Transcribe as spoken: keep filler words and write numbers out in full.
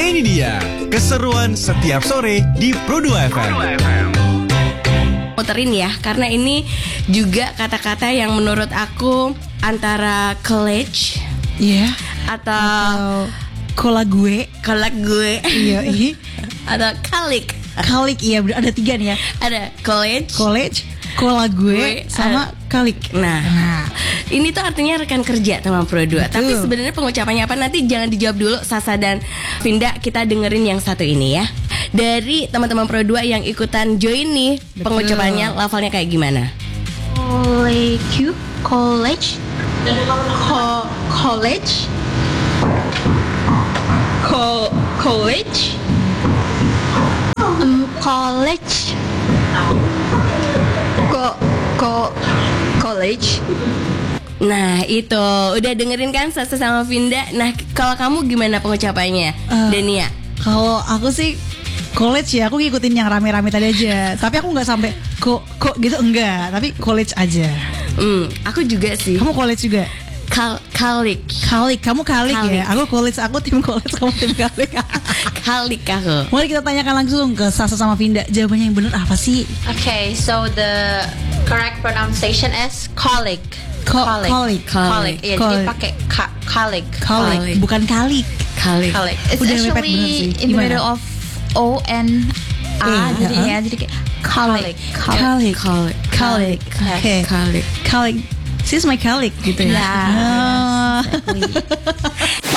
Ini dia keseruan setiap sore di Pro dua F M. Muterin ya, karena ini juga kata-kata yang menurut aku antara college, Iya. Yeah. atau Kola gue, kolak gue, iya, iya. atau kalik. Kalik, iya ada tiga nih ya. Ada college, College, kola gue, Gue, sama kalik. Nah, Nah, ini tuh artinya rekan kerja teman Pro dua. Betul. Tapi sebenarnya pengucapannya apa nanti jangan dijawab dulu Sasa dan Vinda, kita dengerin yang satu ini ya. Dari teman-teman Pro dua yang ikutan join nih, Betul. pengucapannya lafalnya kayak gimana? College, college, Co- college, Co- college, um, college, Co- Co- college. Nah itu udah dengerin kan Sasa sama Vinda. Nah kalau kamu gimana pengucapannya, Eh. Dania? kalau aku sih college ya, aku ngikutin yang rame-rame tadi aja. Tapi aku nggak sampai kok kok gitu, enggak. Tapi college aja. Hmm, aku juga sih. Kamu college juga? Kal kalik, Kalik, kamu kalik, Kalik. ya. Aku college, aku tim college, kamu tim kalik. kalik aku. Mari kita tanyakan langsung ke Sasa sama Vinda, jawabannya yang benar apa sih? Okay, so the correct pronunciation is colleague. Co- Colleague. colleague. Colleague. Iya, jadi Colleague. pakai ka- colleague. Kalik, Kalik. bukan kalik. Kalik. Colleague. It's Udah mepet bener actually sih. in the Gimana? middle of O and A. Eh, jadi uh-uh. ya, jadi kayak colleague. Kalik. Kalik. Kalik. Yes. Oke. Kalik. Kalik. She's my colleague gitu ya. Yeah. Oh. Exactly.